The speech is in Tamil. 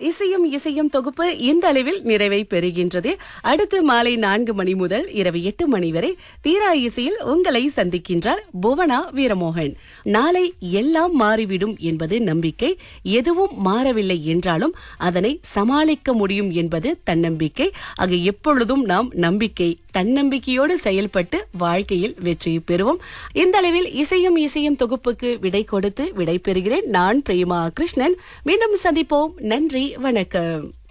இசையும் இசையும் தொகுப்பு இந்த அளவில் நிறைவை பெறுகின்றது. அடுத்து மாலை 4 மணி முதல் இரவு 8 மணி வரை தீரா இசையில் உங்களை சந்திக்கின்றார் புவனா வீரமோகன். நாளை எல்லாம் மாறிவிடும் என்பது நம்பிக்கை. எதுவும் மாறவில்லை என்றாலும் அதனை சமாளிக்க முடியும் என்பது தன்னம்பிக்கை. ஆக எப்பொழுதும் நாம் நம்பிக்கை தன்னம்பிக்கையோடு செயல்பட்டு வாழ்க்கையில் வெற்றி பெறுவோம். இந்த அளவில் இசையும் இசையும் தொகுப்புக்கு விடை கொடுத்து விடை பெறுகிறேன். நான் பிரேமா கிருஷ்ணன். மீண்டும் சந்திப்போம். நன்றி, வணக்கம்.